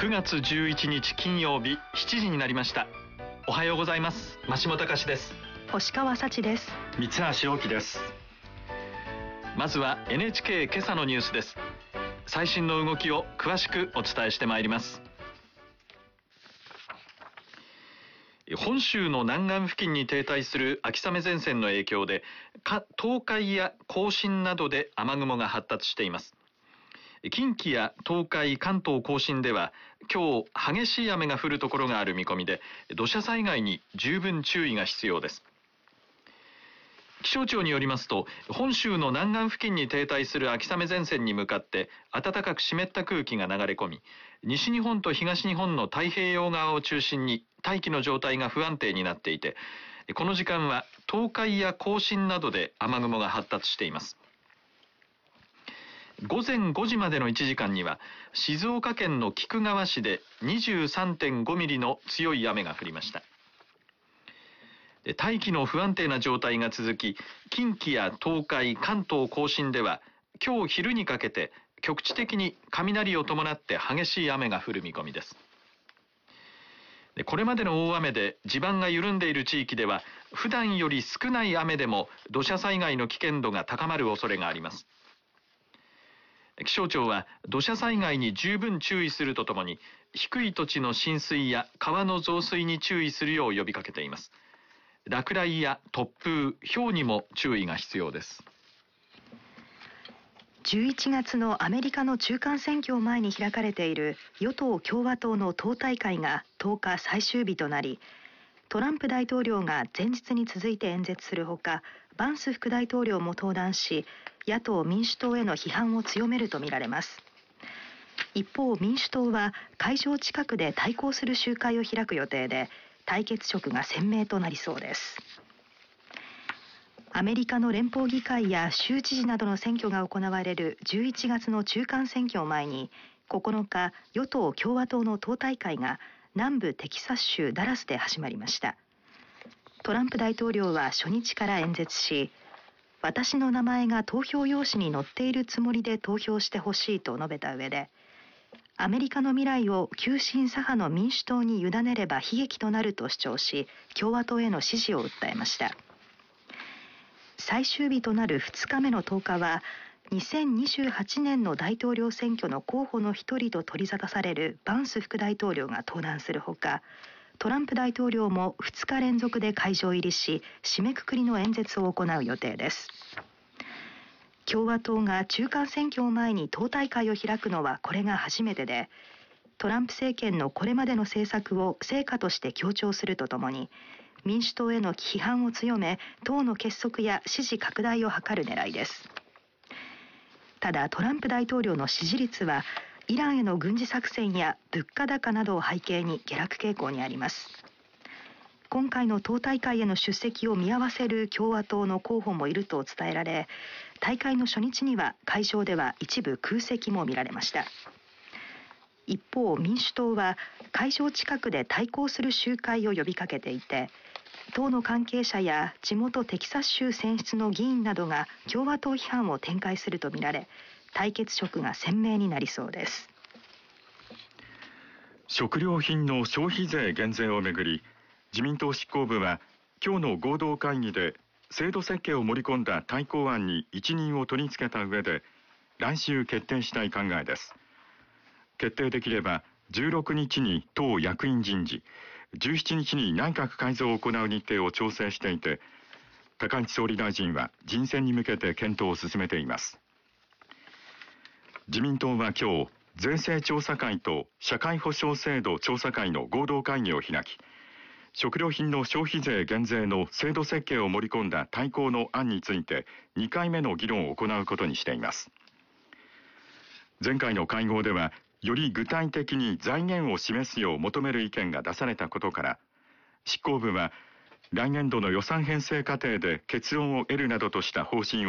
9月11日金曜日7時になりました。おはようございます。増本隆です。 星川幸です。 三橋陽樹です。 まずは NHK 今朝のニュースです。最新の動きを詳しくお伝えしてまいります。本州の南岸付近に停滞する秋雨前線の影響で東海や甲信などで雨雲が発達しています。近畿や東海、関東甲信では今日激しい雨が降るところがある見込みで、土砂災害に十分注意が必要です。気象庁によりますと、本州の南岸付近に停滞する秋雨前線に向かって暖かく湿った空気が流れ込み、西日本と東日本の太平洋側を中心に大気の状態が不安定になっていて、この時間は東海や甲信などで雨雲が発達しています。午前5時までの1時間には静岡県の菊川市で 23.5 ミリの強い雨が降りました。大気の不安定な状態が続き、近畿や東海、関東甲信では今日昼にかけて局地的に雷を伴って激しい雨が降る見込みです。これまでの大雨で地盤が緩んでいる地域では普段より少ない雨でも土砂災害の危険度が高まる恐れがあります。気象庁は土砂災害に十分注意するとともに、低い土地の浸水や川の増水に注意するよう呼びかけています。落雷や突風、雹にも注意が必要です。 11月のアメリカの中間選挙を前に開かれている与党共和党の党大会が10日最終日となり、トランプ大統領が前日に続いて演説するほか、バンス副大統領も登壇し、野党民主党への批判を強めるとみられます。一方、民主党は会場近くで対抗する集会を開く予定で、対決色が鮮明となりそうです。アメリカの連邦議会や州知事などの選挙が行われる11月の中間選挙を前に、9日、与党共和党の党大会が南部テキサス州ダラスで始まりました。トランプ大統領は初日から演説し、私の名前が投票用紙に載っているつもりで投票してほしいと述べた上で、アメリカの未来を急進左派の民主党に委ねれば悲劇となると主張し、共和党への支持を訴えました。最終日となる2日目の10日は、2028年の大統領選挙の候補の一人と取り沙汰されるバンス副大統領が登壇するほか、トランプ大統領も2日連続で会場入りし、締めくくりの演説を行う予定です。共和党が中間選挙を前に党大会を開くのはこれが初めてで、トランプ政権のこれまでの政策を成果として強調するとともに、民主党への批判を強め、党の結束や支持拡大を図る狙いです。ただ、トランプ大統領の支持率はイランへの軍事作戦や物価高などを背景に下落傾向にあります。今回の党大会への出席を見合わせる共和党の候補もいると伝えられ、大会の初日には会場では一部空席も見られました。一方、民主党は会場近くで対抗する集会を呼びかけていて、党の関係者や地元テキサス州選出の議員などが共和党批判を展開するとみられ、対決色が鮮明になりそうです。 食料品の消費税減税をめぐり、自民党執行部は今日の合同会議で制度設計を盛り込んだ大綱案に一任を取り付けた上で、来週決定したい考えです。決定できれば16日に党役員人事、17日に内閣改造を行う日程を調整していて、高市総理大臣は人選に向けて検討を進めています。自民党は今日、税制調査会と社会保障制度調査会の合同会議を開き、食料品の消費税減税の制度設計を盛り込んだ大綱の案について2回目の議論を行うことにしています。前回の会合では、より具体的に財源を示すよう求める意見が出されたことから、執行部は来年度の予算編成過程で結論を得るなどとした方針を